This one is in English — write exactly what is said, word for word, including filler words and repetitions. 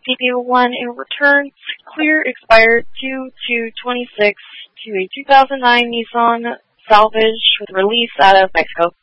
C P one in return, clear expired two two twenty-six to a two thousand nine Nissan salvage with release out of Mexico.